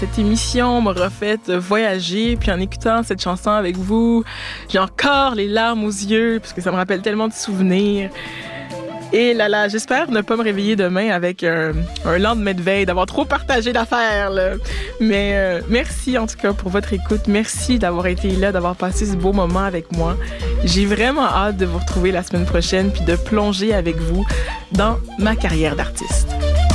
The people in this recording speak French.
Cette émission m'a refait voyager, puis en écoutant cette chanson avec vous, j'ai encore les larmes aux yeux, parce que ça me rappelle tellement de souvenirs. Et là, j'espère ne pas me réveiller demain avec un lendemain de veille, d'avoir trop partagé d'affaires, là. Mais merci en tout cas pour votre écoute. Merci d'avoir été là, d'avoir passé ce beau moment avec moi. J'ai vraiment hâte de vous retrouver la semaine prochaine puis de plonger avec vous dans ma carrière d'artiste.